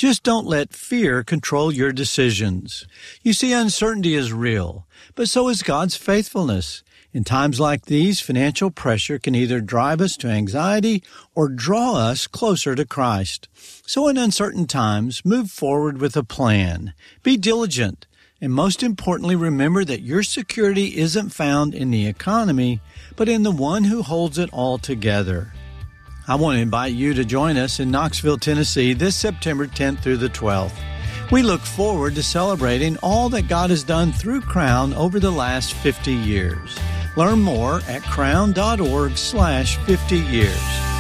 Just don't let fear control your decisions. You see, uncertainty is real, but so is God's faithfulness. In times like these, financial pressure can either drive us to anxiety or draw us closer to Christ. So in uncertain times, move forward with a plan. Be diligent. And most importantly, remember that your security isn't found in the economy, but in the one who holds it all together. I want to invite you to join us in Knoxville, Tennessee this September 10th through the 12th. We look forward to celebrating all that God has done through Crown over the last 50 years. Learn more at crown.org/50 years.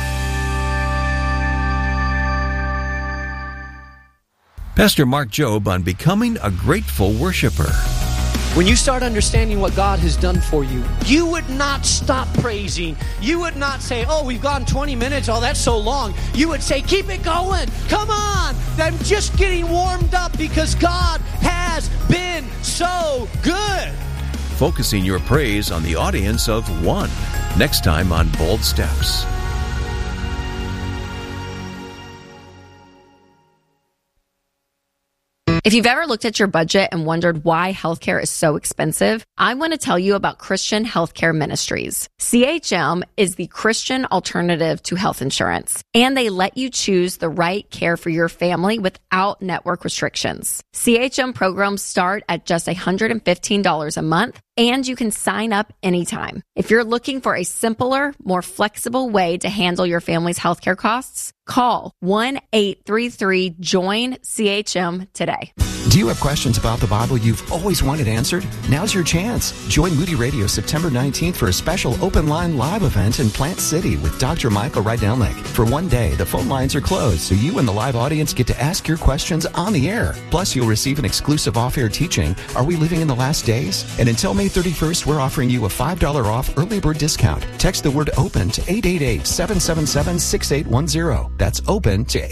Pastor Mark Jobe on becoming a grateful worshiper. When you start understanding what God has done for you, you would not stop praising. You would not say, oh, we've gone 20 minutes. Oh, that's so long. You would say, keep it going. Come on. I'm just getting warmed up because God has been so good. Focusing your praise on the audience of one. Next time on Bold Steps. If you've ever looked at your budget and wondered why healthcare is so expensive, I want to tell you about Christian Healthcare Ministries. CHM is the Christian alternative to health insurance, and they let you choose the right care for your family without network restrictions. CHM programs start at just $115 a month, and you can sign up anytime. If you're looking for a simpler, more flexible way to handle your family's healthcare costs, call 1-833-JOIN-CHM today. Do you have questions about the Bible you've always wanted answered? Now's your chance. Join Moody Radio September 19th for a special open line live event in Plant City with Dr. Michael Rydelnik. For one day, the phone lines are closed, so you and the live audience get to ask your questions on the air. Plus, you'll receive an exclusive off-air teaching, Are We Living in the Last Days? And until May 31st, we're offering you a $5 off early bird discount. Text the word OPEN to 888-777-6810. That's OPEN to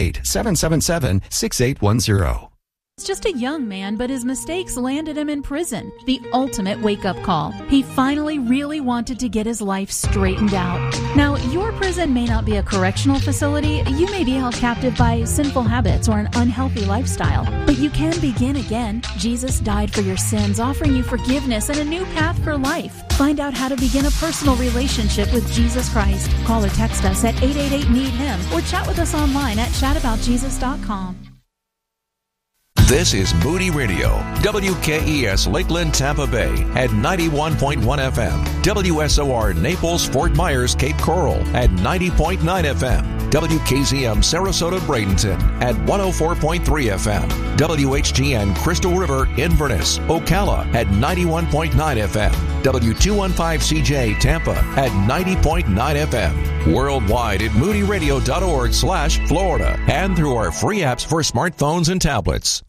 888-777-6810. He's just a young man, but his mistakes landed him in prison. The ultimate wake-up call. He finally really wanted to get his life straightened out. Now, your prison may not be a correctional facility. You may be held captive by sinful habits or an unhealthy lifestyle. But you can begin again. Jesus died for your sins, offering you forgiveness and a new path for life. Find out how to begin a personal relationship with Jesus Christ. Call or text us at 888-NEED-HIM or chat with us online at chataboutjesus.com. This is Moody Radio, WKES Lakeland, Tampa Bay at 91.1 FM, WSOR Naples, Fort Myers, Cape Coral at 90.9 FM, WKZM Sarasota, Bradenton at 104.3 FM, WHGN Crystal River, Inverness, Ocala at 91.9 FM, W215CJ Tampa at 90.9 FM, worldwide at moodyradio.org/Florida, and through our free apps for smartphones and tablets.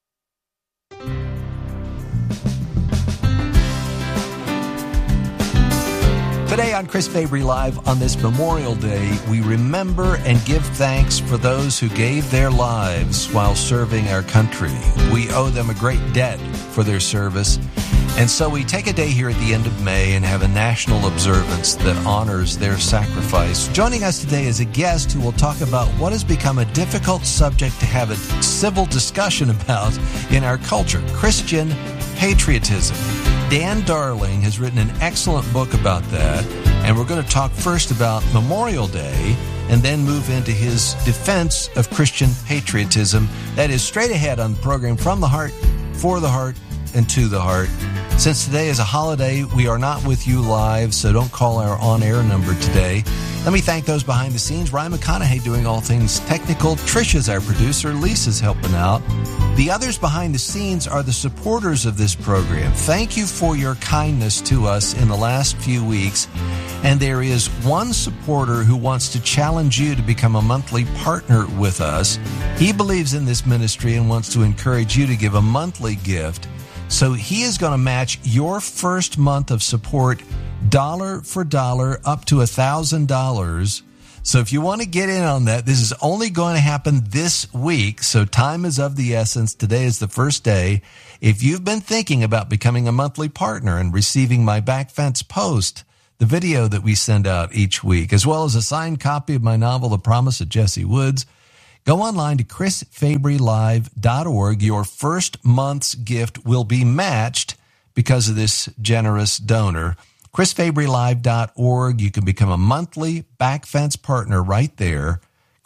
Today on Chris Fabry Live on this Memorial Day, we remember and give thanks for those who gave their lives while serving our country. We owe them a great debt for their service. And so we take a day here at the end of May and have a national observance that honors their sacrifice. Joining us today is a guest who will talk about what has become a difficult subject to have a civil discussion about in our culture, Christian patriotism. Dan Darling has written an excellent book about that, and we're going to talk first about Memorial Day and then move into his defense of Christian patriotism. That is straight ahead on the program, From the Heart, For the Heart, and To the Heart. Since today is a holiday, we are not with you live, so don't call our on-air number today. Let me thank those behind the scenes. Ryan McConaughey doing all things technical. Trisha's our producer. Lisa's helping out. The others behind the scenes are the supporters of this program. Thank you for your kindness to us in the last few weeks. And there is one supporter who wants to challenge you to become a monthly partner with us. He believes in this ministry and wants to encourage you to give a monthly gift. So he is going to match your first month of support dollar for dollar up to $1,000. So if you want to get in on that, this is only going to happen this week. So time is of the essence. Today is the first day. If you've been thinking about becoming a monthly partner and receiving my Back Fence Post, the video that we send out each week, as well as a signed copy of my novel, The Promise of Jesse Woods, Go online to chrisfabrylive.org. Your first month's gift will be matched because of this generous donor. chrisfabrylive.org. You can become a monthly backfence partner right there.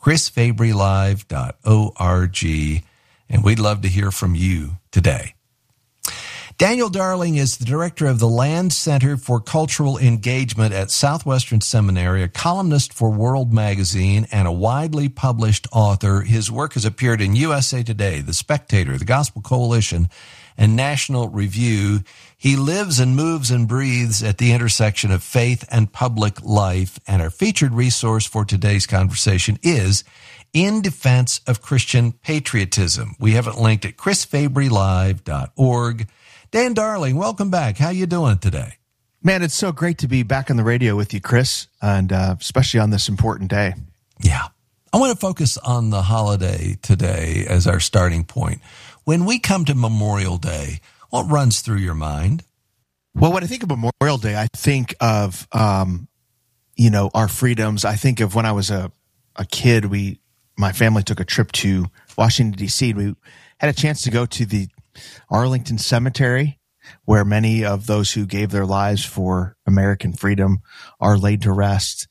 chrisfabrylive.org. And we'd love to hear from you today. Daniel Darling is the director of the Land Center for Cultural Engagement at Southwestern Seminary, a columnist for World Magazine, and a widely published author. His work has appeared in USA Today, The Spectator, The Gospel Coalition, and National Review. He lives and moves and breathes at the intersection of faith and public life, and our featured resource for today's conversation is In Defense of Christian Patriotism. We have it linked at chrisfabrylive.org. Dan Darling, welcome back. How you doing today? Man, it's so great to be back on the radio with you, Chris, and especially on this important day. Yeah. I want to focus on the holiday today as our starting point. When we come to Memorial Day, what runs through your mind? Well, when I think of Memorial Day, I think of, our freedoms. I think of when I was a kid, my family took a trip to Washington, D.C., and we had a chance to go to the Arlington Cemetery, where many of those who gave their lives for American freedom are laid to rest.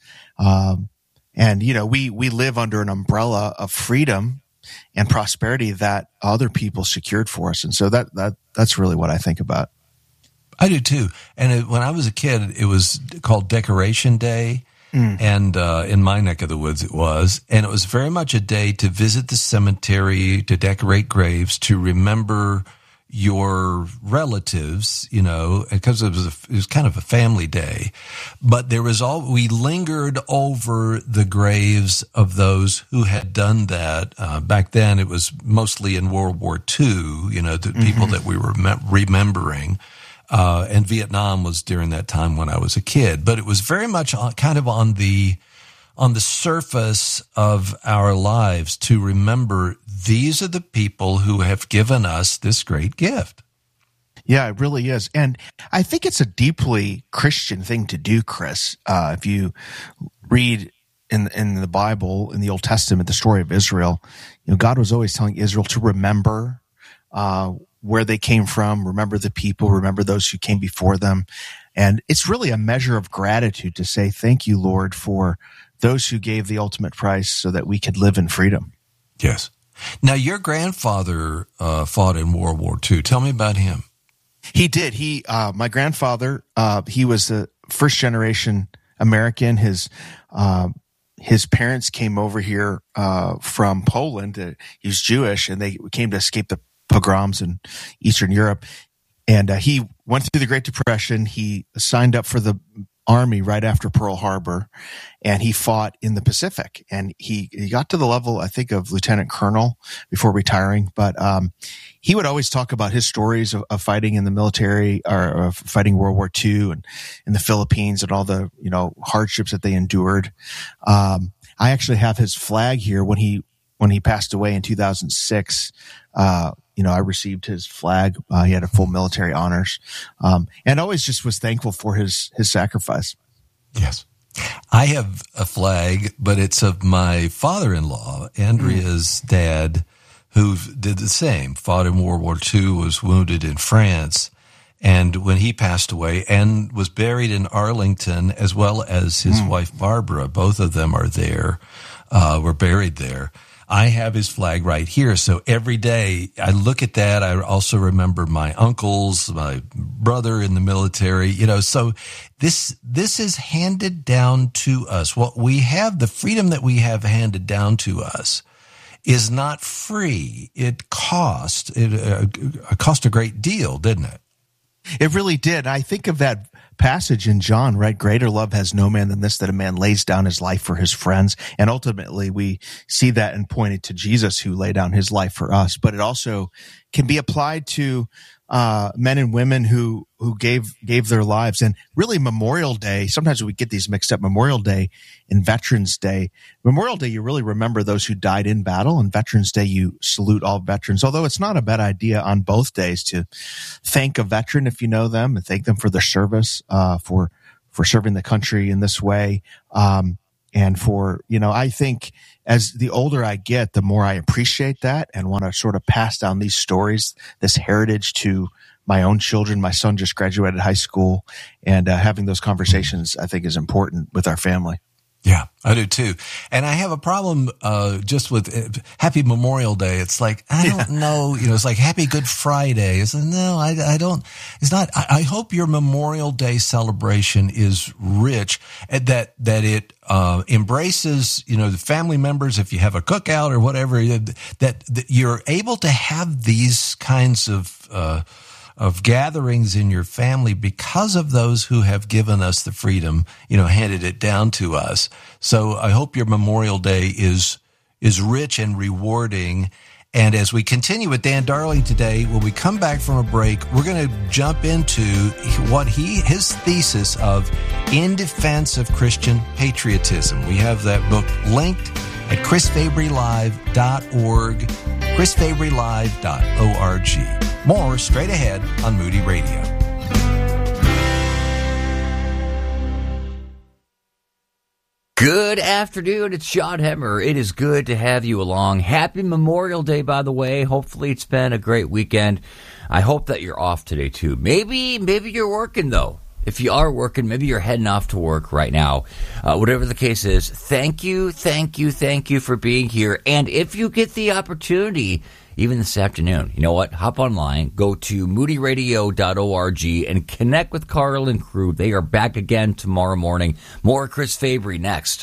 We live under an umbrella of freedom and prosperity that other people secured for us. And so that's really what I think about. I do too. And when I was a kid, it was called Decoration Day. And in my neck of the woods it was. And it was very much a day to visit the cemetery, to decorate graves, to remember your relatives, because it was kind of a family day. But we lingered over the graves of those who had done that. Back then it was mostly in World War II, the people that we were remembering. And Vietnam was during that time when I was a kid, but it was very much kind of on the surface of our lives to remember these are the people who have given us this great gift. Yeah, it really is. And I think it's a deeply Christian thing to do, Chris. If you read in the Bible, in the Old Testament, the story of Israel, God was always telling Israel to remember, where they came from, remember the people, remember those who came before them. And it's really a measure of gratitude to say, thank you, Lord, for those who gave the ultimate price so that we could live in freedom. Yes. Now, your grandfather fought in World War II. Tell me about him. He did. My grandfather, he was a first generation American. His parents came over here from Poland. He was Jewish, and they came to escape the pogroms in Eastern Europe. And he went through the Great Depression. He signed up for the Army right after Pearl Harbor, and he fought in the Pacific. And he got to the level, I think, of lieutenant colonel before retiring. But he would always talk about his stories of fighting in the military, or of fighting World War II and in the Philippines, and all the hardships that they endured. I actually have his flag here. When he passed away in 2006, I received his flag. He had a full military honors, and always just was thankful for his sacrifice. Yes. I have a flag, but it's of my father-in-law, Andrea's dad, who did the same, fought in World War II, was wounded in France. And when he passed away and was buried in Arlington, as well as his wife, Barbara, both of them are there, were buried there. I have his flag right here. So every day I look at that. I also remember my uncles, my brother in the military, so this is handed down to us. What we have, the freedom that we have handed down to us, is not free. It cost a great deal, didn't it? It really did. I think of that passage in John, right? Greater love has no man than this, that a man lays down his life for his friends. And ultimately we see that and pointed to Jesus, who laid down his life for us. But it also can be applied to men and women who gave their lives. And really Memorial Day, sometimes we get these mixed up, Memorial Day and Veterans Day. Memorial Day, you really remember those who died in battle, and Veterans Day, you salute all veterans. Although it's not a bad idea on both days to thank a veteran if you know them, and thank them for their service, for serving the country in this way. And for, I think as the older I get, the more I appreciate that and want to sort of pass down these stories, this heritage to my own children. My son just graduated high school, and having those conversations, I think, is important with our family. Yeah, I do too. And I have a problem just with Happy Memorial Day. It's like, I don't know, it's like Happy Good Friday. It's like, no, I don't, it's not. I hope your Memorial Day celebration is rich, that it embraces, the family members, if you have a cookout or whatever, that you're able to have these kinds of gatherings in your family because of those who have given us the freedom, handed it down to us. So I hope your Memorial Day is rich and rewarding. And as we continue with Dan Darling today, when we come back from a break, we're going to jump into his thesis of In Defense of Christian Patriotism. We have that book linked at chrisfabrylive.org, chrisfabrylive.org. More straight ahead on Moody Radio. Good afternoon, it's Sean Hemmer. It is good to have you along. Happy Memorial Day, by the way. Hopefully it's been a great weekend. I hope that you're off today, too. Maybe you're working, though. If you are working, maybe you're heading off to work right now. Whatever the case is, thank you for being here. And if you get the opportunity, even this afternoon, you know what? Hop online, go to moodyradio.org and connect with Carl and crew. They are back again tomorrow morning. More Chris Fabry next.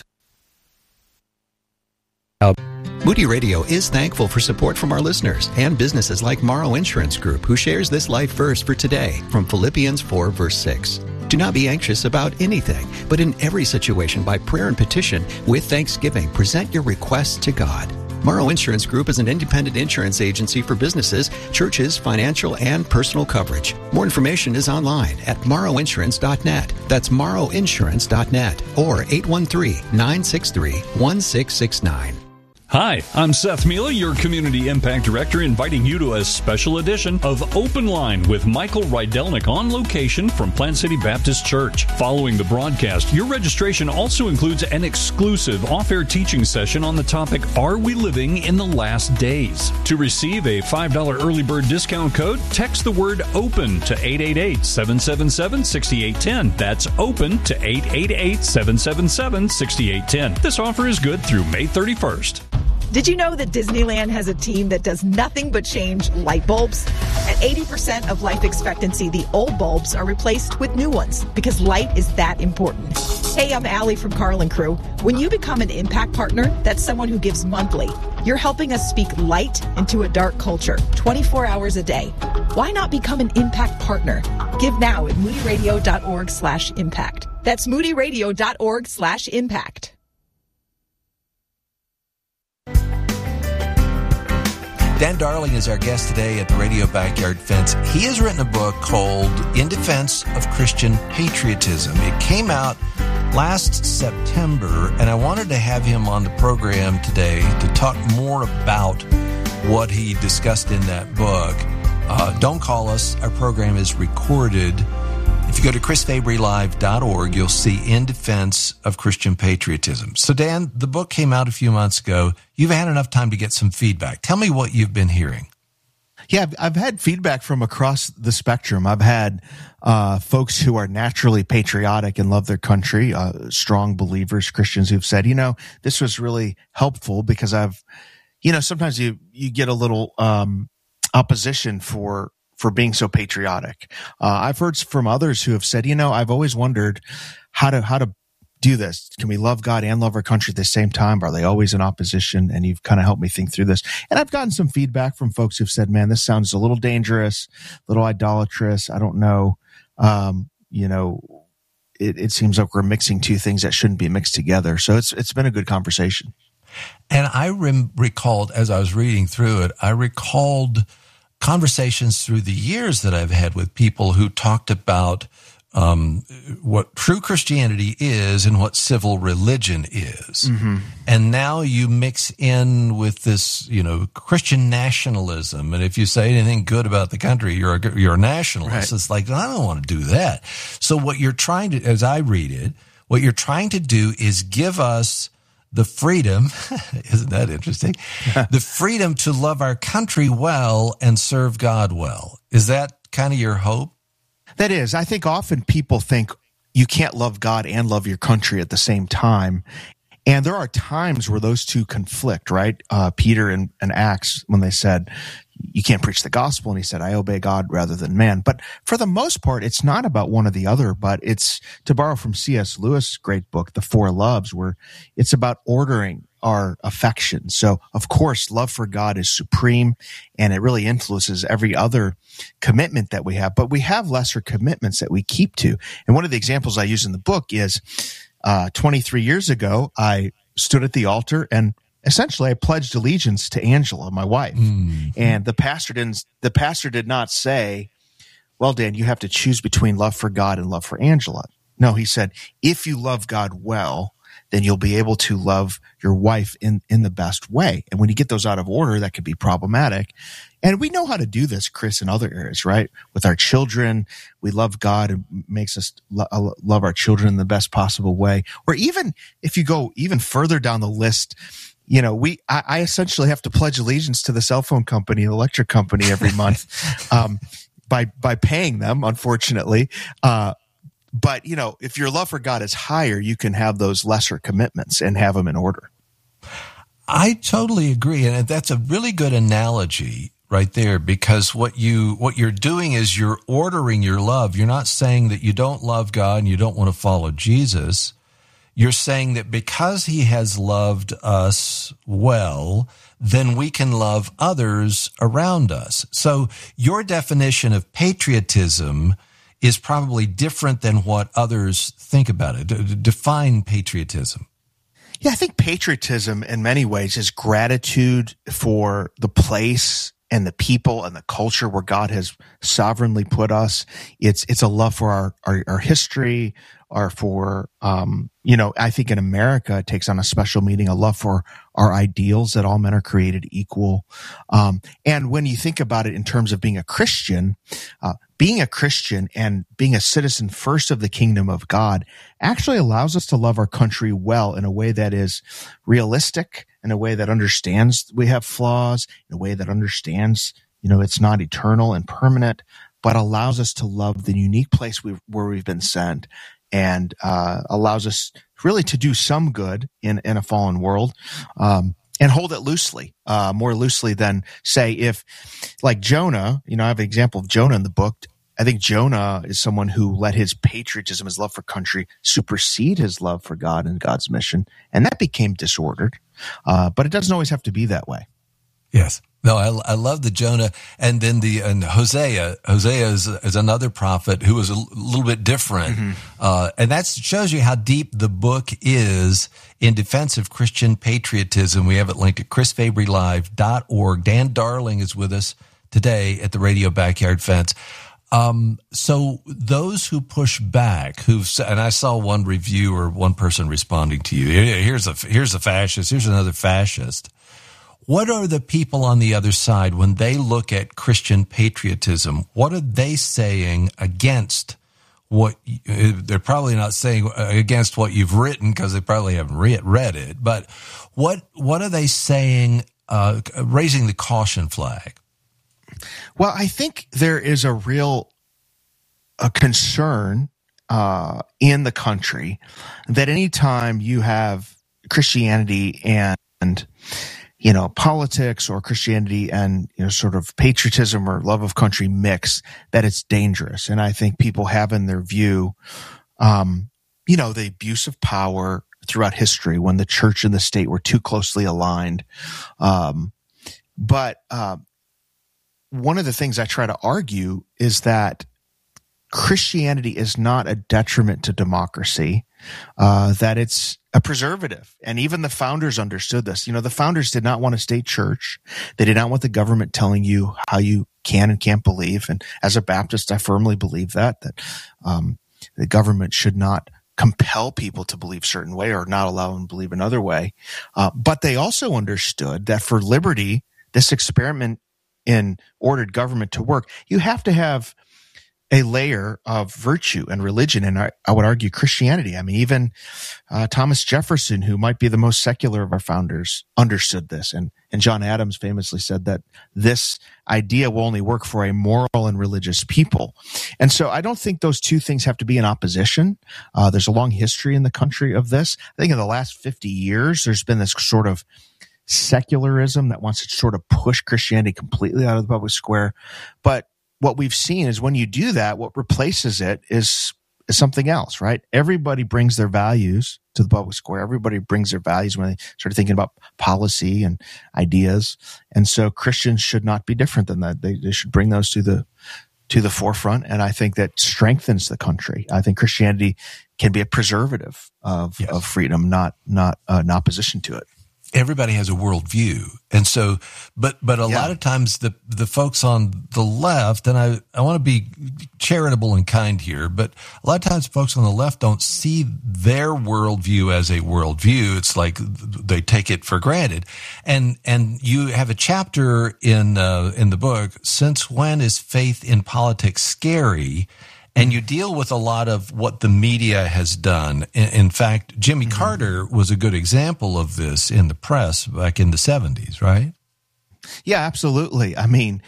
Moody Radio is thankful for support from our listeners and businesses like Morrow Insurance Group, who shares this life verse for today from Philippians 4, verse 6. Do not be anxious about anything, but in every situation by prayer and petition with thanksgiving, present your requests to God. Morrow Insurance Group is an independent insurance agency for businesses, churches, financial, and personal coverage. More information is online at morrowinsurance.net. That's morrowinsurance.net or 813-963-1669. Hi, I'm Seth Mila, your Community Impact Director, inviting you to a special edition of Open Line with Michael Rydelnik on location from Plant City Baptist Church. Following the broadcast, your registration also includes an exclusive off-air teaching session on the topic, Are We Living in the Last Days? To receive a $5 early bird discount code, text the word OPEN to 888-777-6810. That's OPEN to 888-777-6810. This offer is good through May 31st. Did you know that Disneyland has a team that does nothing but change light bulbs? At 80% of life expectancy, the old bulbs are replaced with new ones because light is that important. Hey, I'm Allie from Carl and Crew. When you become an Impact Partner, that's someone who gives monthly. You're helping us speak light into a dark culture, 24 hours a day. Why not become an Impact Partner? Give now at moodyradio.org/impact. That's moodyradio.org/impact. Dan Darling is our guest today at the Radio Backyard Fence. He has written a book called In Defense of Christian Patriotism. It came out last September, and I wanted to have him on the program today to talk more about what he discussed in that book. Don't call us. Our program is recorded. If you go to chrisfabrylive.org, you'll see In Defense of Christian Patriotism. So, Dan, the book came out a few months ago. You've had enough time to get some feedback. Tell me what you've been hearing. Yeah, I've had feedback from across the spectrum. I've had folks who are naturally patriotic and love their country, strong believers, Christians who've said, this was really helpful because sometimes you get a little opposition for being so patriotic. I've heard from others who have said, I've always wondered how to do this. Can we love God and love our country at the same time? Are they always in opposition? And you've kind of helped me think through this. And I've gotten some feedback from folks who've said, man, this sounds a little dangerous, a little idolatrous. I don't know. It seems like we're mixing two things that shouldn't be mixed together. So it's been a good conversation. And I recalled, as I was reading through it, I recalled conversations through the years that I've had with people who talked about what true Christianity is and what civil religion is. Mm-hmm. And now you mix in with this, Christian nationalism. And if you say anything good about the country, you're a nationalist. Right. It's like, I don't want to do that. So what you're trying to, as I read it, What you're trying to do is give us the freedom, isn't that interesting? The freedom to love our country well and serve God well. Is that kind of your hope? That is. I think often people think you can't love God and love your country at the same time. And there are times where those two conflict, right? Peter in Acts, when they said, you can't preach the gospel. And he said, I obey God rather than man. But for the most part, it's not about one or the other, but it's, to borrow from C.S. Lewis' great book, The Four Loves, where it's about ordering our affections. So, of course, love for God is supreme, and it really influences every other commitment that we have. But we have lesser commitments that we keep to. And one of the examples I use in the book is 23 years ago, I stood at the altar and essentially I pledged allegiance to Angela, my wife. And the pastor did not say, well, Dan, you have to choose between love for God and love for Angela. No, he said, if you love God well, then you'll be able to love your wife in the best way. And when you get those out of order, that can be problematic. And we know how to do this, Chris, in other areas, right? With our children, we love God and makes us love our children in the best possible way. Or even if you go even further down the list, you know, I essentially have to pledge allegiance to the cell phone company, the electric company every month, by paying them, unfortunately. But, you know, if your love for God is higher, you can have those lesser commitments and have them in order. I totally agree. And that's a really good analogy right there, because what you're doing is you're ordering your love. You're not saying that you don't love God and you don't want to follow Jesus. You're saying that because he has loved us well, then we can love others around us. So your definition of patriotism is probably different than what others think about it. Define patriotism. Yeah, I think patriotism in many ways is gratitude for the place and the people and the culture where God has sovereignly put us. It's a love for our history, or for, I think in America, it takes on a special meaning, a love for our ideals that all men are created equal. And when you think about it in terms of being a Christian and being a citizen first of the kingdom of God actually allows us to love our country well in a way that is realistic, in a way that understands we have flaws, in a way that understands, it's not eternal and permanent, but allows us to love the unique place where we've been sent, and allows us really to do some good in a fallen world, and hold it loosely, more loosely than, say, if, like Jonah, I have an example of Jonah in the book. I think Jonah is someone who let his patriotism, his love for country, supersede his love for God and God's mission, and that became disordered. But it doesn't always have to be that way. Yes. No, I love the Jonah, and then and Hosea. Hosea is another prophet who is a little bit different, and that shows you how deep the book is in defense of Christian patriotism. We have it linked at chrisfabrylive.org. Dan Darling is with us today at the Radio Backyard Fence. So those who push back, and I saw one review or one person responding to you. Here's a fascist. Here's another fascist. What are the people on the other side when they look at Christian patriotism? What are they saying against what? They're probably not saying against what you've written, because they probably haven't read it. But what are they saying, raising the caution flag? Well, I think there is a real concern in the country that anytime you have Christianity and politics, or Christianity and, sort of patriotism or love of country mix, that it's dangerous. And I think people have in their view, the abuse of power throughout history when the church and the state were too closely aligned. But one of the things I try to argue is that Christianity is not a detriment to democracy, that it's a preservative. And even the founders understood this. The founders did not want a state church. They did not want the government telling you how you can and can't believe. And as a Baptist, I firmly believe that the government should not compel people to believe a certain way or not allow them to believe another way. But they also understood that for liberty, this experiment in ordered government to work, you have to have a layer of virtue and religion, and I would argue Christianity. I mean, even Thomas Jefferson, who might be the most secular of our founders, understood this. And John Adams famously said that this idea will only work for a moral and religious people. And so I don't think those two things have to be in opposition. There's a long history in the country of this. I think in the last 50 years, there's been this sort of secularism that wants to sort of push Christianity completely out of the public square. But what we've seen is when you do that, what replaces it is something else, right? Everybody brings their values to the public square. Everybody brings their values when they start thinking about policy and ideas. And so Christians should not be different than that. They should bring those to the forefront. And I think that strengthens the country. I think Christianity can be a preservative of freedom, not an opposition to it. Everybody has a worldview. And so, but a lot of times the folks on the left, and I want to be charitable and kind here, but a lot of times folks on the left don't see their worldview as a worldview. It's like they take it for granted. And you have a chapter in the book, Since When is Faith in Politics Scary? And you deal with a lot of what the media has done. In fact, Jimmy Carter was a good example of this in the press back in the 70s, right? Yeah, absolutely. I mean,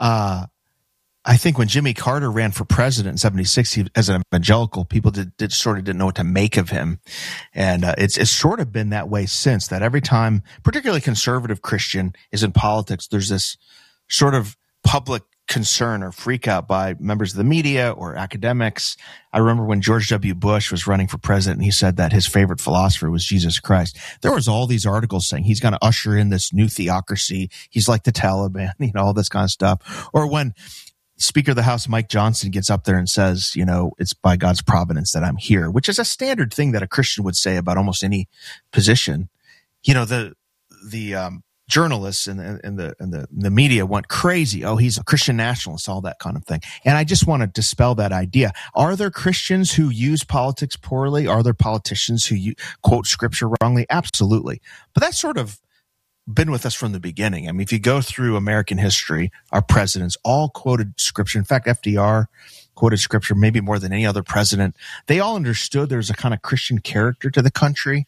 I think when Jimmy Carter ran for president in 76, as an evangelical, people didn't know what to make of him. And it's sort of been that way since, that every time, particularly conservative Christian is in politics, there's this sort of public concern or freak out by members of the media or academics. I remember when George W. Bush was running for president and he said that his favorite philosopher was Jesus Christ. There was all these articles saying he's going to usher in this new theocracy. He's like the Taliban, all this kind of stuff. Or when Speaker of the House Mike Johnson gets up there and says, it's by God's providence that I'm here, which is a standard thing that a Christian would say about almost any position. The journalists and the media went crazy. Oh, he's a Christian nationalist, all that kind of thing. And I just want to dispel that idea. Are there Christians who use politics poorly? Are there politicians who quote scripture wrongly? Absolutely. But that's sort of been with us from the beginning. I mean, if you go through American history, our presidents all quoted scripture. In fact, FDR quoted scripture maybe more than any other president. They all understood there's a kind of Christian character to the country.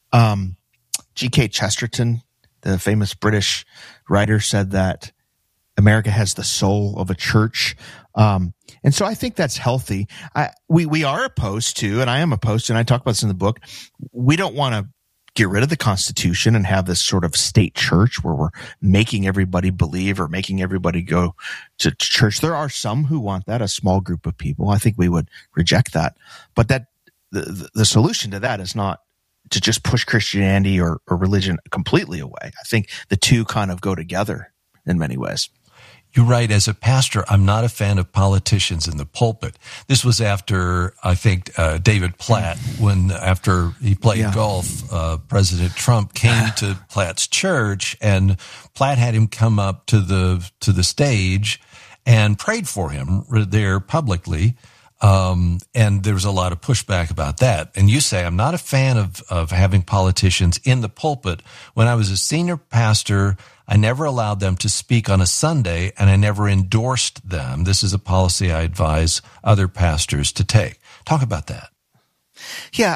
G.K. Chesterton, the famous British writer, said that America has the soul of a church. And so I think that's healthy. We are opposed to, and I am opposed to, and I talk about this in the book, we don't want to get rid of the Constitution and have this sort of state church where we're making everybody believe or making everybody go to church. There are some who want that, a small group of people. I think we would reject that. But that the solution to that is not to just push Christianity or religion completely away. I think the two kind of go together in many ways. You write, as a pastor, I'm not a fan of politicians in the pulpit. This was after, I think, David Platt, after he played golf, President Trump came to Platt's church, and Platt had him come up to the stage and prayed for him there publicly. And there was a lot of pushback about that. And you say, I'm not a fan of having politicians in the pulpit. When I was a senior pastor, I never allowed them to speak on a Sunday, and I never endorsed them. This is a policy I advise other pastors to take. Talk about that. Yeah,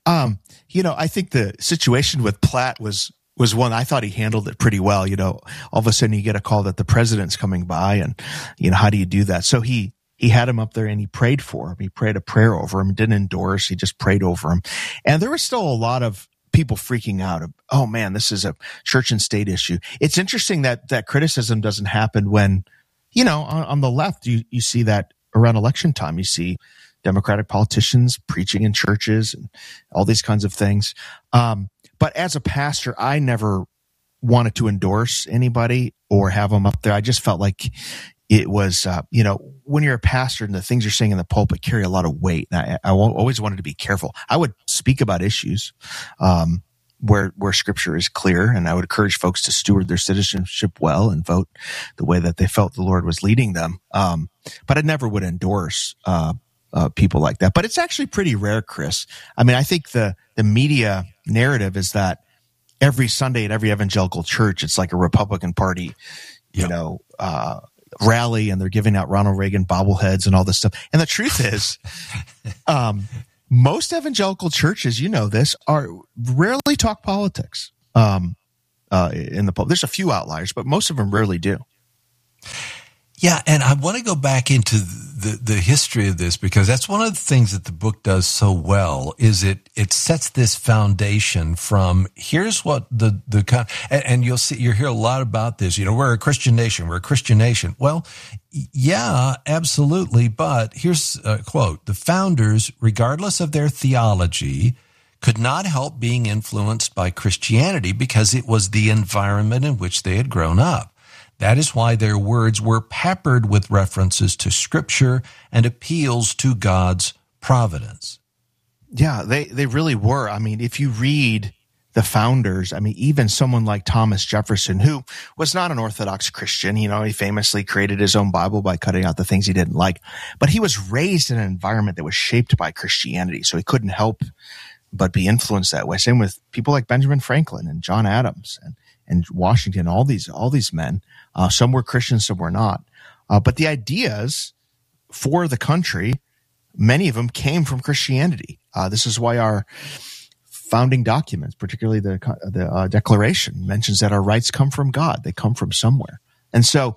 I think the situation with Platt was one, I thought he handled it pretty well. All of a sudden you get a call that the president's coming by, and, how do you do that? So he had him up there and he prayed for him. He prayed a prayer over him, didn't endorse. He just prayed over him. And there was still a lot of people freaking out. Oh man, this is a church and state issue. It's interesting that criticism doesn't happen when, on the left, you see that around election time, you see Democratic politicians preaching in churches and all these kinds of things. But as a pastor, I never wanted to endorse anybody or have them up there. I just felt like it was, when you're a pastor and the things you're saying in the pulpit carry a lot of weight. And I always wanted to be careful. I would speak about issues where scripture is clear, and I would encourage folks to steward their citizenship well and vote the way that they felt the Lord was leading them. But I never would endorse people like that. But it's actually pretty rare, Chris. I mean, I think the media narrative is that every Sunday at every evangelical church, it's like a Republican Party, rally and they're giving out Ronald Reagan bobbleheads and all this stuff. And the truth is, most evangelical churches, you know this, rarely talk politics. There's a few outliers, but most of them rarely do. Yeah, and I want to go back into the history of this, because that's one of the things that the book does so well, is it sets this foundation from here's what and you'll hear a lot about this. We're a Christian nation. We're a Christian nation. Well, yeah, absolutely. But here's a quote: "The founders, regardless of their theology, could not help being influenced by Christianity because it was the environment in which they had grown up. That is why their words were peppered with references to Scripture and appeals to God's providence." Yeah, they really were. I mean, if you read the founders, I mean, even someone like Thomas Jefferson, who was not an Orthodox Christian, he famously created his own Bible by cutting out the things he didn't like, but he was raised in an environment that was shaped by Christianity, so he couldn't help but be influenced that way. Same with people like Benjamin Franklin and John Adams and Washington, all these men. Some were Christians, some were not. But the ideas for the country, many of them came from Christianity. This is why our founding documents, particularly the Declaration, mentions that our rights come from God. They come from somewhere. And so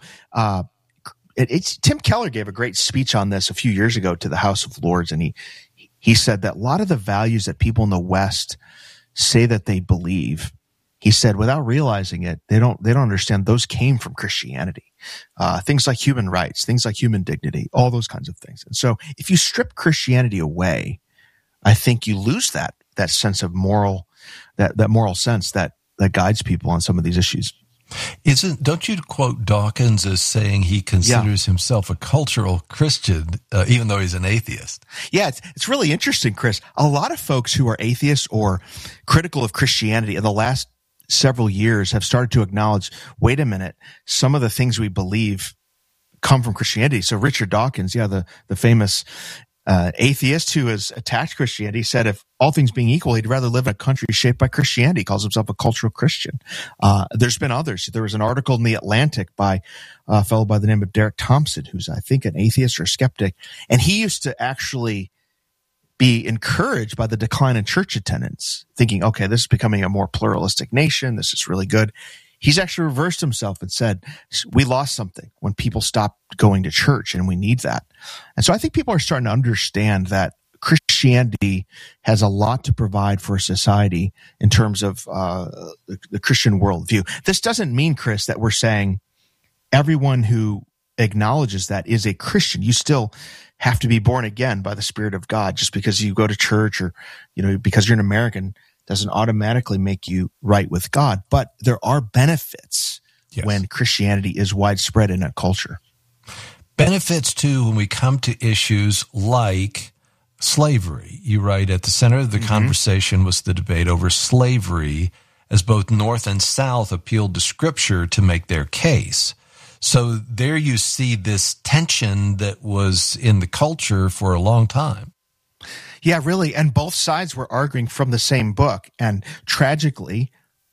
Tim Keller gave a great speech on this a few years ago to the House of Lords, and he said that a lot of the values that people in the West say that they believe, he said, without realizing it, they don't understand those came from Christianity. Things like human rights, things like human dignity, all those kinds of things. And so if you strip Christianity away, I think you lose that sense of moral, that moral sense that guides people on some of these issues. Don't you quote Dawkins as saying he considers himself a cultural Christian, even though he's an atheist? Yeah, it's really interesting, Chris. A lot of folks who are atheists or critical of Christianity in the last several years have started to acknowledge, wait a minute, some of the things we believe come from Christianity. So Richard Dawkins, the famous atheist who has attacked Christianity, said if all things being equal, he'd rather live in a country shaped by Christianity. He calls himself a cultural Christian. There's been others. There was an article in The Atlantic by a fellow by the name of Derek Thompson, who's, I think, an atheist or skeptic. And he used to actually be encouraged by the decline in church attendance, thinking, okay, this is becoming a more pluralistic nation. This is really good. He's actually reversed himself and said, we lost something when people stopped going to church, and we need that. And so I think people are starting to understand that Christianity has a lot to provide for society in terms of the Christian worldview. This doesn't mean, Chris, that we're saying everyone who acknowledges that is a Christian. You still have to be born again by the Spirit of God. Just because you go to church or, because you're an American doesn't automatically make you right with God. But there are benefits when Christianity is widespread in a culture. Benefits, too, when we come to issues like slavery. You write, at the center of the conversation was the debate over slavery, as both North and South appealed to Scripture to make their case. So there you see this tension that was in the culture for a long time. Yeah, really. And both sides were arguing from the same book. And tragically,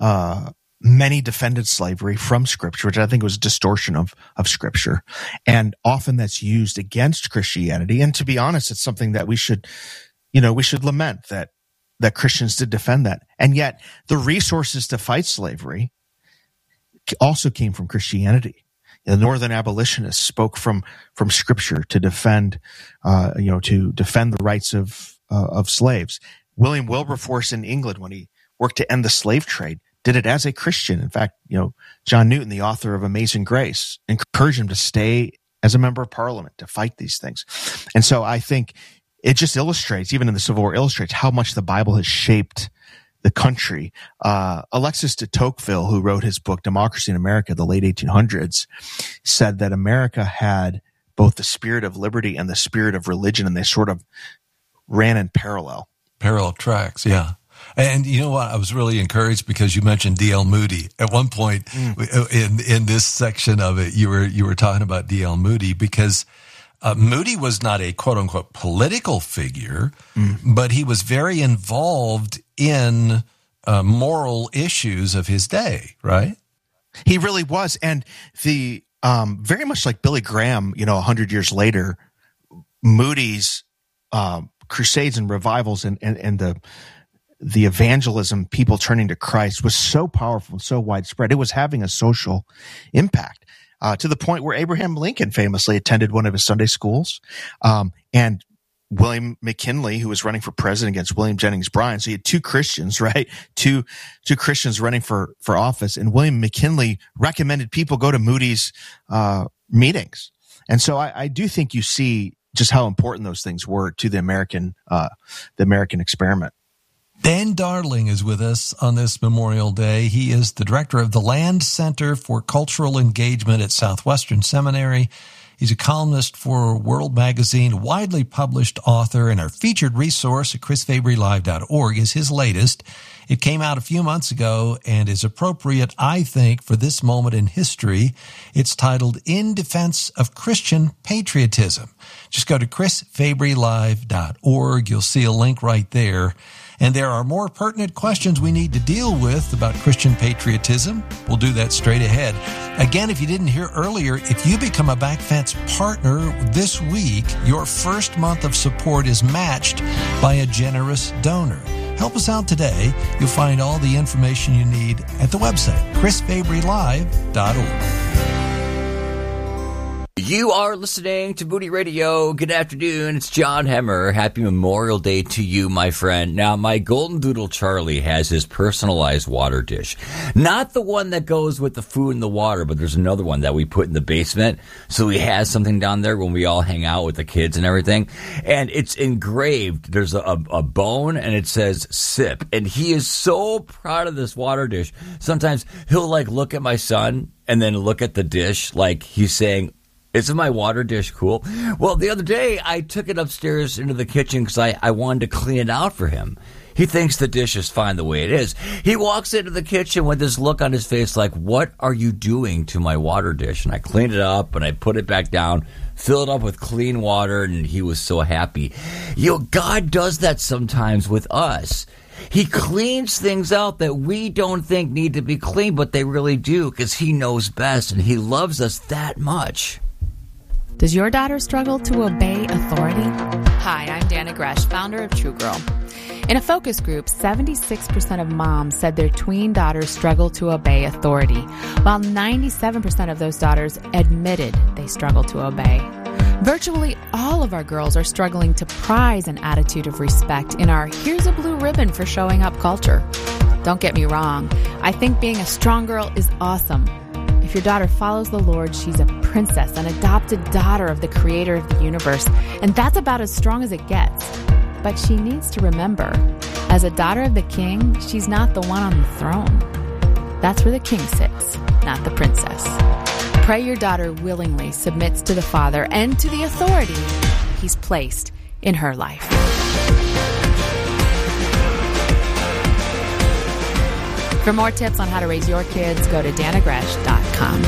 many defended slavery from Scripture, which I think was a distortion of Scripture. And often that's used against Christianity. And to be honest, it's something that we should lament that Christians did defend that. And yet the resources to fight slavery also came from Christianity. The Northern abolitionists spoke from Scripture to defend, the rights of slaves. William Wilberforce in England, when he worked to end the slave trade, did it as a Christian. In fact, John Newton, the author of Amazing Grace, encouraged him to stay as a member of Parliament to fight these things. And so I think it just illustrates, even in the Civil War, illustrates how much the Bible has shaped the country. Alexis de Tocqueville, who wrote his book Democracy in America, the late 1800s, said that America had both the spirit of liberty and the spirit of religion, and they sort of ran in parallel tracks. Yeah. And you know what? I was really encouraged because you mentioned D.L. Moody. At one point in this section of it, you were talking about D.L. Moody because Moody was not a quote unquote political figure, but he was very involved in moral issues of his day, right? He really was. And the very much like Billy Graham, 100 years later, Moody's crusades and revivals and the evangelism, people turning to Christ, was so powerful and so widespread. It was having a social impact to the point where Abraham Lincoln famously attended one of his Sunday schools, and William McKinley, who was running for president against William Jennings Bryan. So you had two Christians, right? Two Christians running for office. And William McKinley recommended people go to Moody's meetings. And so I do think you see just how important those things were to the American experiment. Dan Darling is with us on this Memorial Day. He is the director of the Land Center for Cultural Engagement at Southwestern Seminary. He's a columnist for World Magazine, widely published author, and our featured resource at chrisfabrylive.org is his latest. It came out a few months ago and is appropriate, I think, for this moment in history. It's titled In Defense of Christian Patriotism. Just go to chrisfabrylive.org. You'll see a link right there. And there are more pertinent questions we need to deal with about Christian patriotism. We'll do that straight ahead. Again, if you didn't hear earlier, if you become a Backfence partner this week, your first month of support is matched by a generous donor. Help us out today. You'll find all the information you need at the website, chrisfabrylive.org. You are listening to Moody Radio. Good afternoon. It's John Hemmer. Happy Memorial Day to you, my friend. Now, my golden doodle Charlie has his personalized water dish. Not the one that goes with the food and the water, but there's another one that we put in the basement. So he has something down there when we all hang out with the kids and everything. And it's engraved. There's a bone and it says sip. And he is so proud of this water dish. Sometimes he'll look at my son and then look at the dish like he's saying, isn't my water dish cool? Well, the other day, I took it upstairs into the kitchen because I wanted to clean it out for him. He thinks the dish is fine the way it is. He walks into the kitchen with this look on his face like, what are you doing to my water dish? And I cleaned it up and I put it back down, filled it up with clean water, and he was so happy. God does that sometimes with us. He cleans things out that we don't think need to be cleaned, but they really do because he knows best and he loves us that much. Does your daughter struggle to obey authority? Hi, I'm Dana Gresh, founder of True Girl. In a focus group, 76% of moms said their tween daughters struggle to obey authority, while 97% of those daughters admitted they struggle to obey. Virtually all of our girls are struggling to prize an attitude of respect in our here's a blue ribbon for showing up culture. Don't get me wrong, I think being a strong girl is awesome. If your daughter follows the Lord, she's a princess, an adopted daughter of the creator of the universe, and that's about as strong as it gets. But she needs to remember, as a daughter of the king, she's not the one on the throne. That's where the king sits, not the princess. Pray your daughter willingly submits to the Father and to the authority he's placed in her life. For more tips on how to raise your kids, go to danagresh.com.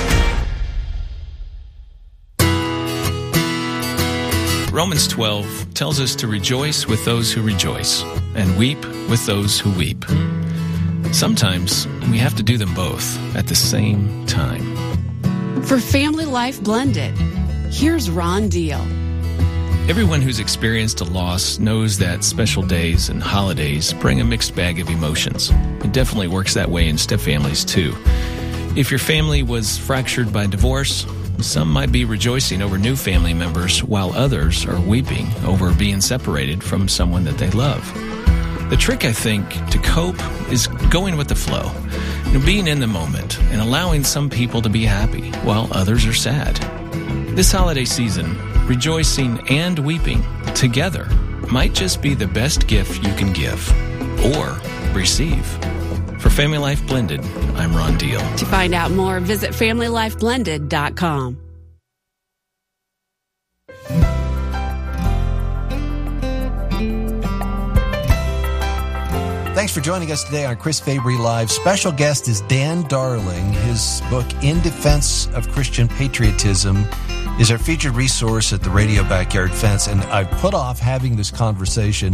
Romans 12 tells us to rejoice with those who rejoice and weep with those who weep. Sometimes we have to do them both at the same time. For Family Life Blended, here's Ron Deal. Everyone who's experienced a loss knows that special days and holidays bring a mixed bag of emotions. It definitely works that way in stepfamilies, too. If your family was fractured by divorce, some might be rejoicing over new family members, while others are weeping over being separated from someone that they love. The trick, I think, to cope is going with the flow, being in the moment and allowing some people to be happy while others are sad. This holiday season, rejoicing and weeping together might just be the best gift you can give or receive. For Family Life Blended, I'm Ron Deal. To find out more, visit FamilyLifeBlended.com. Thanks for joining us today on Chris Fabry Live. Special guest is Dan Darling. His book, In Defense of Christian Patriotism, is our featured resource at the Radio Backyard Fence. And I put off having this conversation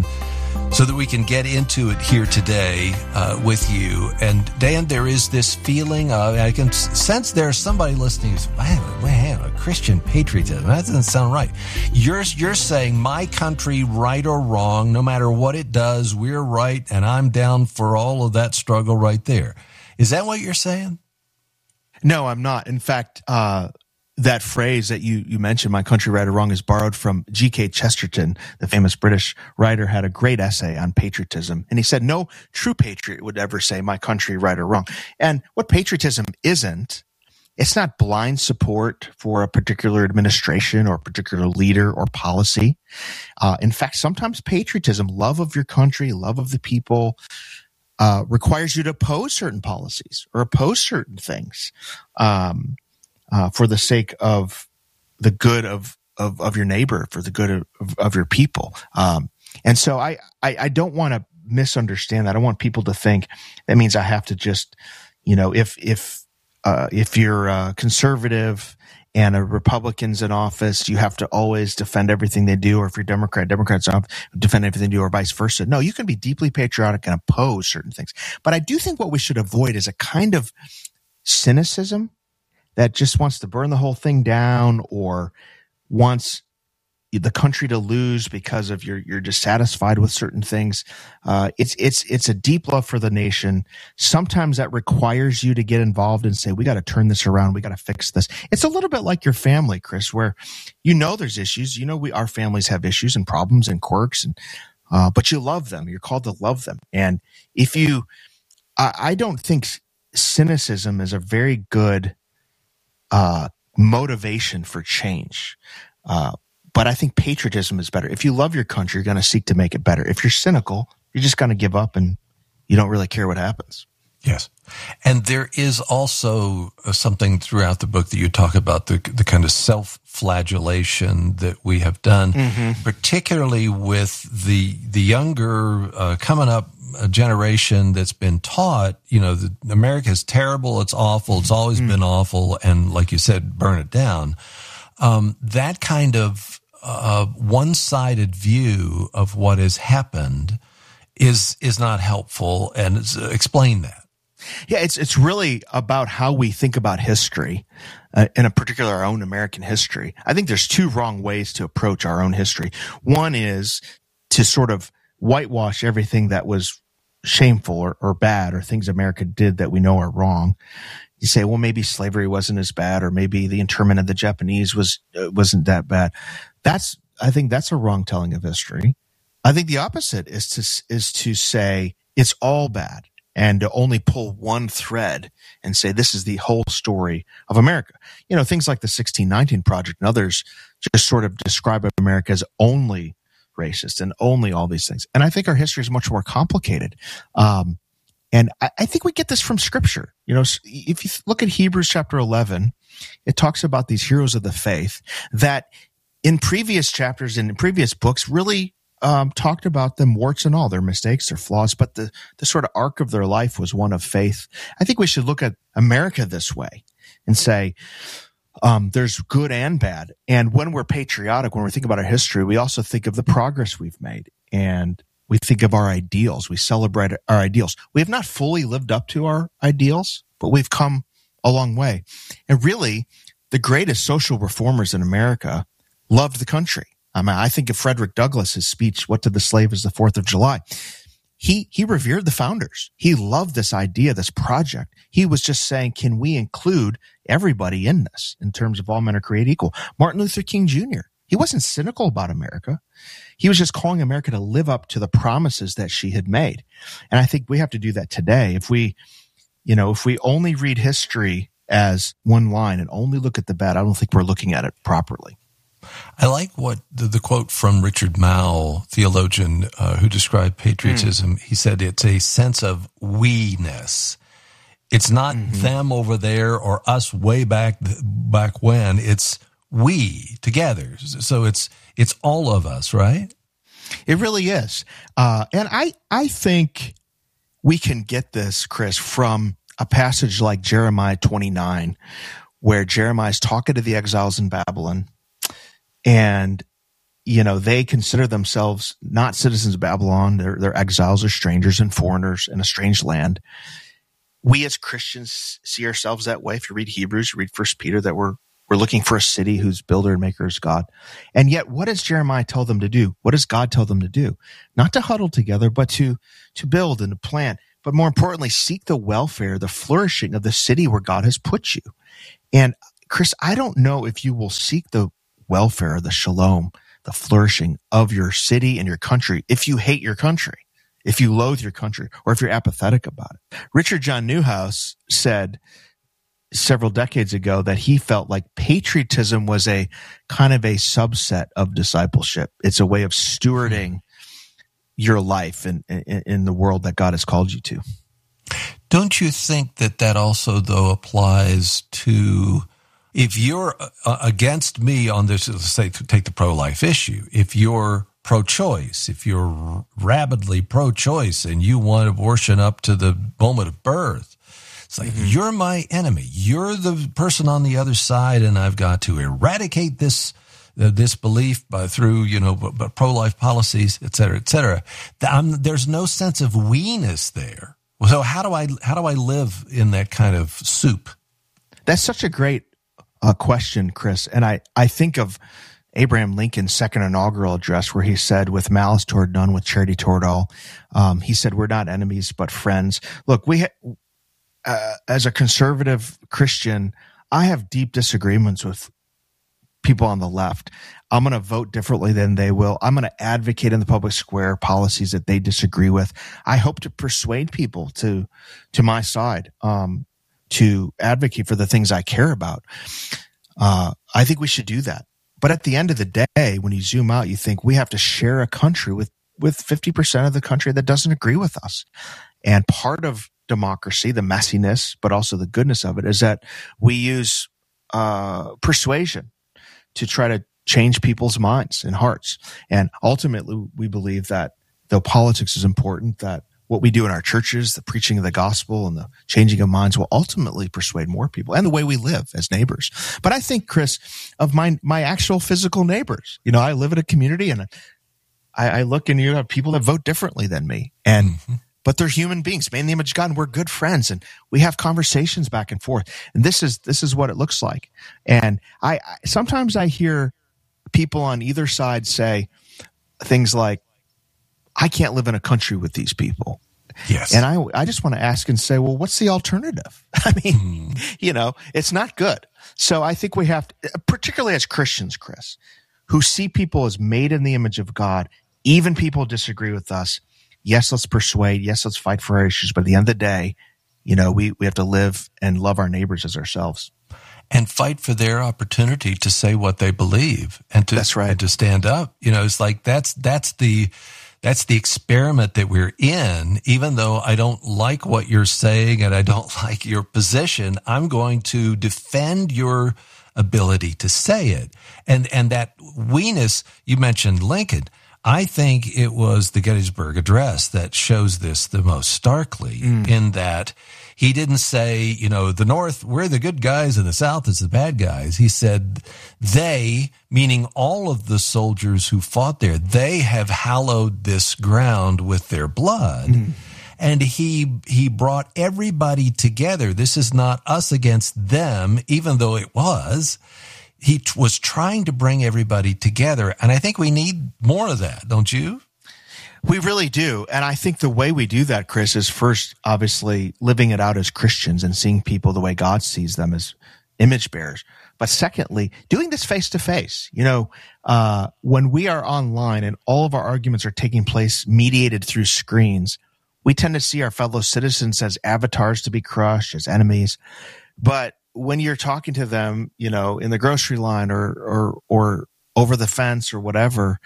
so that we can get into it here today with you. And Dan, there is this feeling of, I can sense there's somebody listening who's, man, a Christian patriotism. That doesn't sound right. You're saying my country, right or wrong, no matter what it does, we're right, and I'm down for all of that struggle right there. Is that what you're saying? No, I'm not. In fact, that phrase that you mentioned, my country, right or wrong, is borrowed from G.K. Chesterton, the famous British writer, had a great essay on patriotism. And he said, no true patriot would ever say my country, right or wrong. And what patriotism isn't, it's not blind support for a particular administration or a particular leader or policy. In fact, sometimes patriotism, love of your country, love of the people, requires you to oppose certain policies or oppose certain things. For the sake of the good of your neighbor, for the good of your people. And so I don't want to misunderstand that. I don't want people to think that means I have to just, if you're conservative and a Republican's in office, you have to always defend everything they do, or if you're Democrats defend everything they do, or vice versa. No, you can be deeply patriotic and oppose certain things. But I do think what we should avoid is a kind of cynicism that just wants to burn the whole thing down, or wants the country to lose because of you're dissatisfied with certain things. It's a deep love for the nation. Sometimes that requires you to get involved and say, we got to turn this around. We got to fix this. It's a little bit like your family, Chris, where there's issues. Our families have issues and problems and quirks, and but you love them. You're called to love them. And I don't think cynicism is a very good motivation for change. But I think patriotism is better. If you love your country, you're going to seek to make it better. If you're cynical, you're just going to give up and you don't really care what happens. Yes. And there is also something throughout the book that you talk about, the kind of self-flagellation that we have done, particularly with the younger coming up generation that's been taught, America is terrible, it's awful, it's always been awful, and like you said, burn it down. That kind of one-sided view of what has happened is not helpful, and explain that. Yeah, it's really about how we think about history, in a particular our own American history. I think there's two wrong ways to approach our own history. One is to sort of whitewash everything that was shameful or bad, or things America did that we know are wrong. You say, well, maybe slavery wasn't as bad, or maybe the internment of the Japanese wasn't that bad. I think that's a wrong telling of history. I think the opposite is to say it's all bad, and to only pull one thread and say this is the whole story of America. Things like the 1619 Project and others just sort of describe America as only racist and only all these things. And I think our history is much more complicated. And I think we get this from Scripture. If you look at Hebrews chapter 11, it talks about these heroes of the faith that in previous chapters and in previous books really talked about them, warts and all, their mistakes, their flaws, but the sort of arc of their life was one of faith. I think we should look at America this way and say, there's good and bad. And when we're patriotic, when we think about our history, we also think of the progress we've made, and we think of our ideals. We celebrate our ideals. We have not fully lived up to our ideals, but we've come a long way. And really, the greatest social reformers in America loved the country. I think of Frederick Douglass, his speech, "What to the Slave is the 4th of July." He revered the founders. He loved this idea, this project. He was just saying, can we include everybody in this in terms of all men are created equal? Martin Luther King Jr., he wasn't cynical about America. He was just calling America to live up to the promises that she had made. And I think we have to do that today. If we only read history as one line and only look at the bad, I don't think we're looking at it properly. I like what the quote from Richard Mouw, theologian who described patriotism. He said it's a sense of we-ness. It's not them over there or us way back when. It's we together. So it's all of us, right? It really is. And I think we can get this, Chris, from a passage like Jeremiah 29, where Jeremiah is talking to the exiles in Babylon, and they consider themselves not citizens of Babylon. They're exiles or strangers and foreigners in a strange land. We as Christians see ourselves that way. If you read Hebrews, you read 1 Peter, that we're looking for a city whose builder and maker is God. And yet, what does Jeremiah tell them to do? What does God tell them to do? Not to huddle together, but to build and to plant. But more importantly, seek the welfare, the flourishing of the city where God has put you. And Chris, I don't know if you will seek the welfare, the shalom, the flourishing of your city and your country if you hate your country, if you loathe your country, or if you're apathetic about it. Richard John Neuhaus said several decades ago that he felt like patriotism was a kind of a subset of discipleship. It's a way of stewarding your life in the world that God has called you to. Don't you think that also, though, applies to, if you're against me on this, let's say, take the pro-life issue, if you're pro-choice, if you're rabidly pro-choice and you want abortion up to the moment of birth, it's like, you're my enemy. You're the person on the other side, and I've got to eradicate this belief through pro-life policies, et cetera, et cetera. There's no sense of we-ness there. So how do I live in that kind of soup? That's such a great question, Chris. And I think of Abraham Lincoln's second inaugural address, where he said, "With malice toward none, with charity toward all." He said, "We're not enemies, but friends." Look, as a conservative Christian, I have deep disagreements with people on the left. I'm going to vote differently than they will. I'm going to advocate in the public square policies that they disagree with. I hope to persuade people to my side, to advocate for the things I care about. I think we should do that. But at the end of the day, when you zoom out, you think we have to share a country with 50% of the country that doesn't agree with us. And part of democracy, the messiness, but also the goodness of it, is that we use persuasion to try to change people's minds and hearts. And ultimately, we believe that though politics is important, that what we do in our churches, the preaching of the gospel and the changing of minds, will ultimately persuade more people, and the way we live as neighbors. But I think, Chris, of my actual physical neighbors, I live in a community, and I look, and you have people that vote differently than me, and but they're human beings made in the image of God, and we're good friends, and we have conversations back and forth. And this is what it looks like. And I sometimes I hear people on either side say things like, "I can't live in a country with these people." Yes. And I just want to ask and say, well, what's the alternative? I mean, it's not good. So I think we have to, particularly as Christians, Chris, who see people as made in the image of God, even people disagree with us. Yes, let's persuade. Yes, let's fight for our issues. But at the end of the day, we have to live and love our neighbors as ourselves. And fight for their opportunity to say what they believe and to, that's right. And to stand up. It's like that's the experiment that we're in. Even though I don't like what you're saying and I don't like your position, I'm going to defend your ability to say it. And that we-ness, you mentioned Lincoln. I think it was the Gettysburg Address that shows this the most starkly, in that he didn't say, the North, we're the good guys and the South is the bad guys. He said they, meaning all of the soldiers who fought there, they have hallowed this ground with their blood. And he brought everybody together. This is not us against them, even though it was. He was trying to bring everybody together. And I think we need more of that, don't you? We really do. And I think the way we do that, Chris, is first, obviously, living it out as Christians and seeing people the way God sees them as image bearers. But secondly, doing this face to face. When we are online and all of our arguments are taking place mediated through screens, we tend to see our fellow citizens as avatars to be crushed, as enemies. But when you're talking to them, in the grocery line or over the fence or whatever,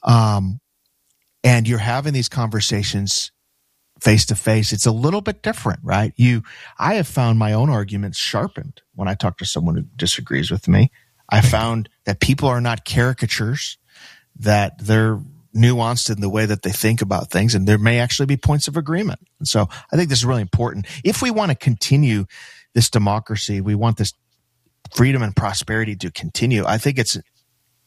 and you're having these conversations face to face, it's a little bit different, right? I have found my own arguments sharpened when I talk to someone who disagrees with me. I found that people are not caricatures, that they're nuanced in the way that they think about things, and there may actually be points of agreement. And so I think this is really important. If we want to continue this democracy, we want this freedom and prosperity to continue, I think it's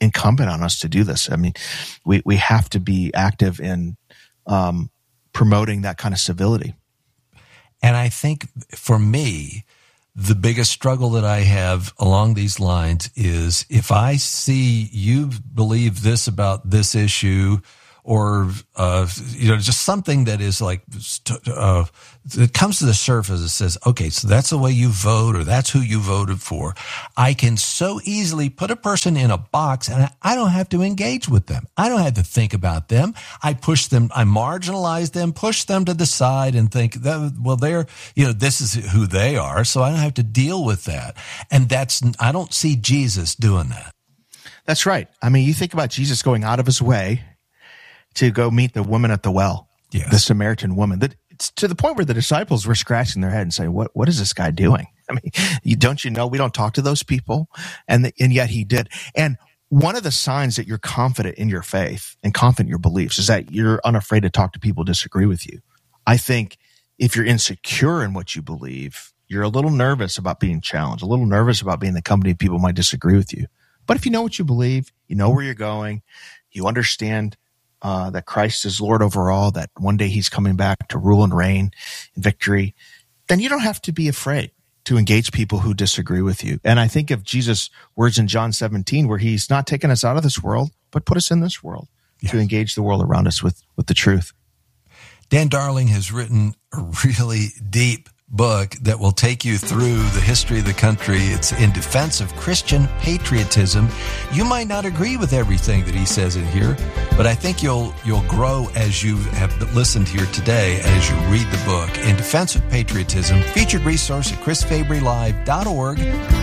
incumbent on us to do this. I mean, we have to be active in promoting that kind of civility. And I think for me, the biggest struggle that I have along these lines is if I see you believe this about this issue, or just something that is like it comes to the surface. It says, okay, so that's the way you vote, or that's who you voted for. I can so easily put a person in a box, and I don't have to engage with them. I don't have to think about them. I push them, I marginalize them, push them to the side, and think that, well, this is who they are, so I don't have to deal with that. And I don't see Jesus doing that. That's right. I mean, you think about Jesus going out of his way to go meet the woman at the well, the Samaritan woman. It's to the point where the disciples were scratching their head and saying, "What is this guy doing?" I mean, don't you know we don't talk to those people? And yet he did. And one of the signs that you're confident in your faith and confident in your beliefs is that you're unafraid to talk to people who disagree with you. I think if you're insecure in what you believe, you're a little nervous about being challenged, a little nervous about being in the company of people who might disagree with you. But if you know what you believe, you know where you're going, you understand that Christ is Lord over all, that one day he's coming back to rule and reign in victory, then you don't have to be afraid to engage people who disagree with you. And I think of Jesus' words in John 17, where he's not taken us out of this world, but put us in this world to engage the world around us with the truth. Dan Darling has written a really deep book that will take you through the history of the country. It's in defense of Christian patriotism. You might not agree with everything that he says in here, but I think you'll grow as you have listened here today and as you read the book. In Defense of Patriotism, featured resource at chrisfabrylive.org,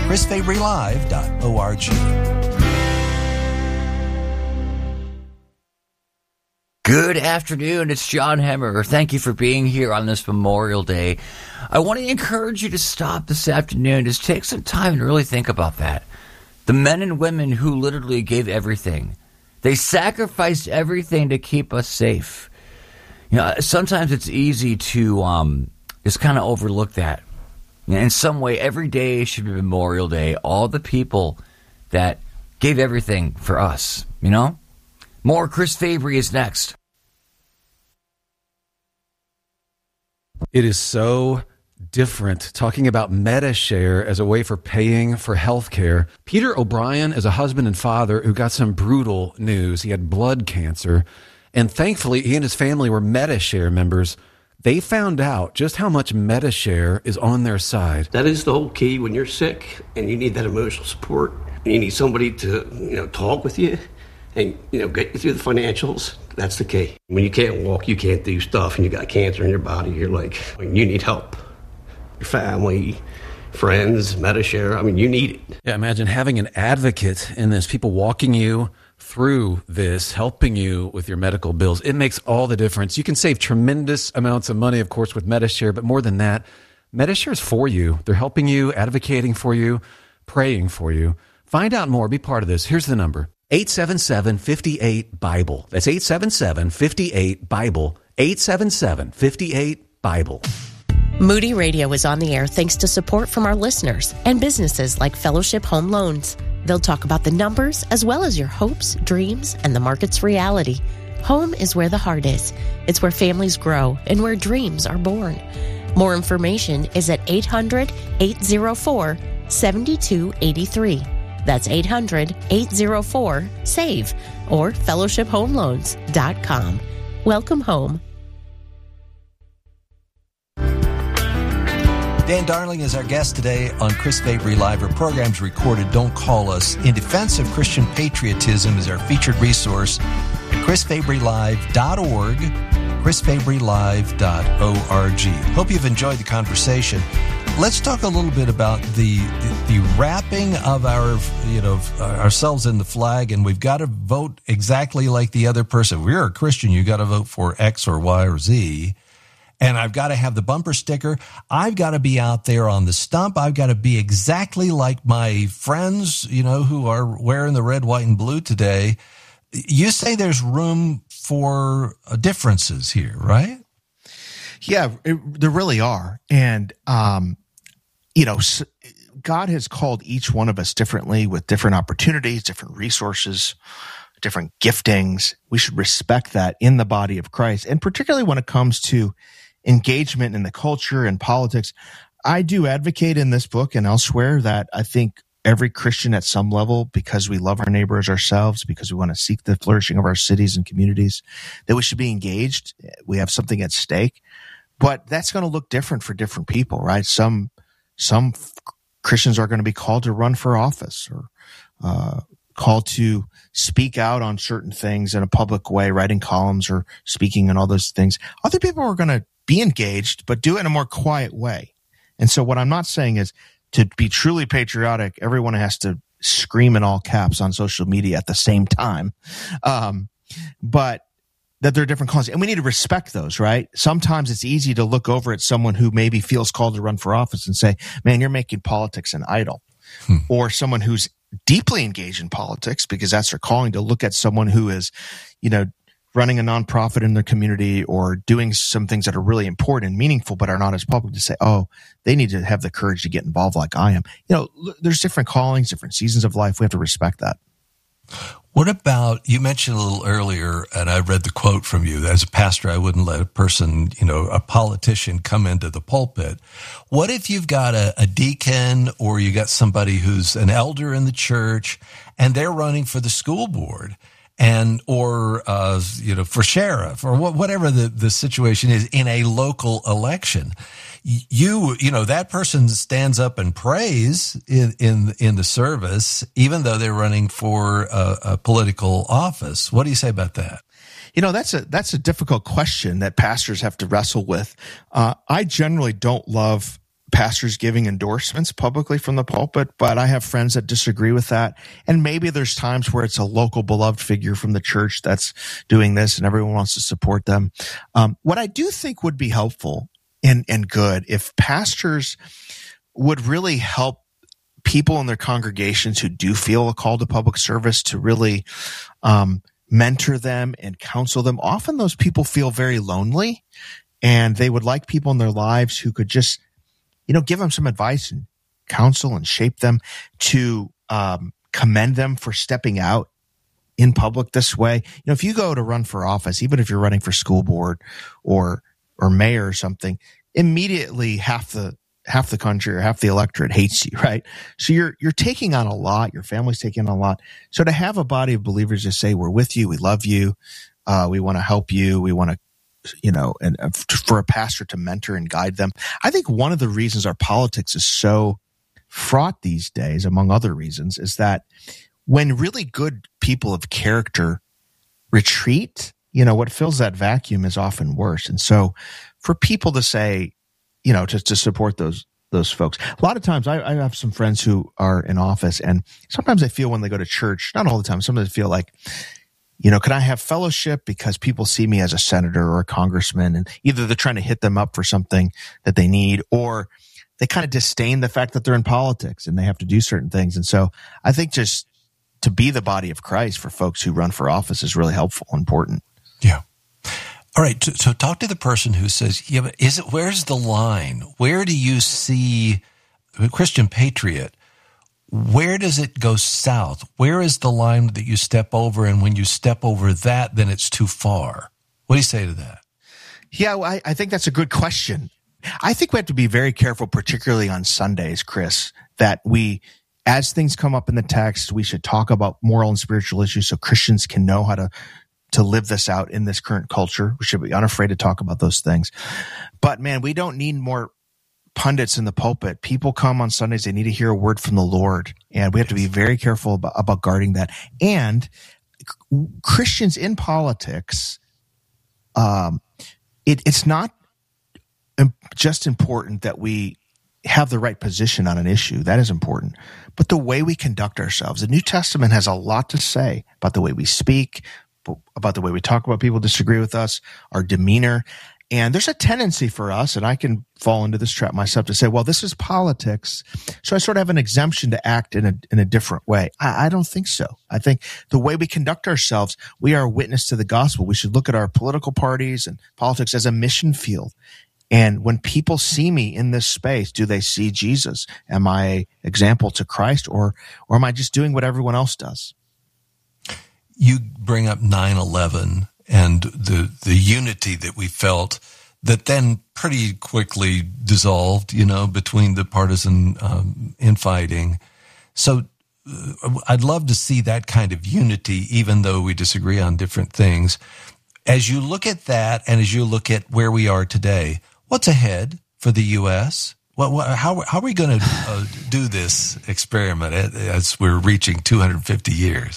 chrisfabrylive.org. Good afternoon, it's John Hemmer. Thank you for being here on this Memorial Day. I want to encourage you to stop this afternoon. Just take some time and really think about that. The men and women who literally gave everything. They sacrificed everything to keep us safe. Sometimes it's easy to just kind of overlook that. In some way, every day should be Memorial Day. All the people that gave everything for us, More Chris Fabry is next. It is so different talking about MediShare as a way for paying for health care. Peter O'Brien is a husband and father who got some brutal news. He had blood cancer, and thankfully he and his family were MediShare members. They found out just how much MediShare is on their side. That is the whole key when you're sick and you need that emotional support. And you need somebody to talk with you and get you through the financials. That's the key. When you can't walk, you can't do stuff, and you got cancer in your body, you're like, you need help. Your family, friends, MediShare, you need it. Yeah, imagine having an advocate in this, people walking you through this, helping you with your medical bills. It makes all the difference. You can save tremendous amounts of money, of course, with MediShare, but more than that, MediShare is for you. They're helping you, advocating for you, praying for you. Find out more. Be part of this. Here's the number. 877-58-BIBLE. That's 877-58-BIBLE. 877-58-BIBLE. Moody Radio is on the air thanks to support from our listeners and businesses like Fellowship Home Loans. They'll talk about the numbers as well as your hopes, dreams, and the market's reality. Home is where the heart is. It's where families grow and where dreams are born. More information is at 800-804-7283. That's 800-804-SAVE or fellowshiphomeloans.com. Welcome home. Dan Darling is our guest today on Chris Fabry Live. Our program's recorded. Don't call us. In Defense of Christian Patriotism is our featured resource at chrisfabrylive.org, chrisfabrylive.org. Hope you've enjoyed the conversation. Let's talk a little bit about the wrapping of our, ourselves in the flag, and we've got to vote exactly like the other person. If you're a Christian, you got to vote for X or Y or Z. And I've got to have the bumper sticker. I've got to be out there on the stump. I've got to be exactly like my friends, who are wearing the red, white, and blue today. You say there's room for differences here, right? Yeah, there really are. And, God has called each one of us differently with different opportunities, different resources, different giftings. We should respect that in the body of Christ. And particularly when it comes to engagement in the culture and politics, I do advocate in this book and elsewhere that I think every Christian at some level, because we love our neighbors ourselves, because we want to seek the flourishing of our cities and communities, that we should be engaged. We have something at stake. But that's going to look different for different people, right? Some Christians are going to be called to run for office or called to speak out on certain things in a public way, writing columns or speaking and all those things. Other people are going to be engaged, but do it in a more quiet way. And so what I'm not saying is to be truly patriotic, everyone has to scream in all caps on social media at the same time. But that there are different causes, and we need to respect those, right? Sometimes it's easy to look over at someone who maybe feels called to run for office and say, man, you're making politics an idol. Or someone who's deeply engaged in politics because that's their calling, to look at someone who is, running a nonprofit in their community or doing some things that are really important and meaningful but are not as public, to say, oh, they need to have the courage to get involved like I am. There's different callings, different seasons of life. We have to respect that. What about, you mentioned a little earlier, and I read the quote from you, as a pastor, I wouldn't let a person, a politician come into the pulpit. What if you've got a deacon or you got somebody who's an elder in the church and they're running for the school board or for sheriff or whatever the situation is in a local election? That person stands up and prays in the service, even though they're running for a political office. What do you say about that? That's a difficult question that pastors have to wrestle with. I generally don't love pastors giving endorsements publicly from the pulpit, but I have friends that disagree with that. And maybe there's times where it's a local beloved figure from the church that's doing this and everyone wants to support them. What I do think would be helpful and good if pastors would really help people in their congregations who do feel a call to public service to really mentor them and counsel them. Often those people feel very lonely and they would like people in their lives who could just, give them some advice and counsel and shape them, to commend them for stepping out in public this way. If you go to run for office, even if you're running for school board or mayor or something, immediately half the country or half the electorate hates you, right? So you're taking on a lot. Your family's taking on a lot. So to have a body of believers just say, we're with you, we love you, we want to help you, we want to, and for a pastor to mentor and guide them. I think one of the reasons our politics is so fraught these days, among other reasons, is that when really good people of character retreat, what fills that vacuum is often worse. And so for people to say, to support those folks, a lot of times I have some friends who are in office, and sometimes I feel when they go to church, not all the time, sometimes I feel like, can I have fellowship because people see me as a senator or a congressman, and either they're trying to hit them up for something that they need, or they kind of disdain the fact that they're in politics and they have to do certain things. And so I think just to be the body of Christ for folks who run for office is really helpful and important. Yeah. All right. So talk to the person who says, yeah, but where's the line? Where do you see a Christian patriot? Where does it go south? Where is the line that you step over? And when you step over that, then it's too far. What do you say to that? Yeah, well, I think that's a good question. I think we have to be very careful, particularly on Sundays, Chris, that as things come up in the text, we should talk about moral and spiritual issues so Christians can know how to live this out in this current culture. We should be unafraid to talk about those things. But man, we don't need more pundits in the pulpit. People come on Sundays, they need to hear a word from the Lord, and we have to be very careful about guarding that. And Christians in politics, it's not just important that we have the right position on an issue. That is important. But the way we conduct ourselves, the New Testament has a lot to say about the way we speak, about the way we talk about people who disagree with us, our demeanor. And there's a tendency for us, and I can fall into this trap myself, to say, well, this is politics, so I sort of have an exemption to act in a different way. I don't think so. I think the way we conduct ourselves, we are a witness to the gospel. We should look at our political parties and politics as a mission field. And when people see me in this space, do they see Jesus? Am I an example to Christ, or am I just doing what everyone else does? You bring up 9/11 and the unity that we felt that then pretty quickly dissolved, between the partisan infighting. So I'd love to see that kind of unity, even though we disagree on different things. As you look at that, and as you look at where we are today, what's ahead for the U.S.? How are we going to do this experiment as we're reaching 250 years?